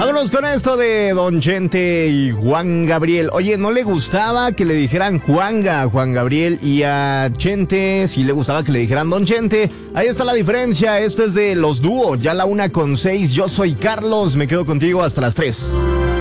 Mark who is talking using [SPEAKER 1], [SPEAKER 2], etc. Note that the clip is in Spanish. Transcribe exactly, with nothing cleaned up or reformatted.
[SPEAKER 1] Vámonos con esto de Don Chente y Juan Gabriel. Oye, ¿no le gustaba que le dijeran Juanga a Juan Gabriel y a Chente sí le gustaba que le dijeran Don Chente? Ahí está la diferencia. Esto es de los dúos. Ya la una con seis. Yo soy Carlos. Me quedo contigo hasta las tres.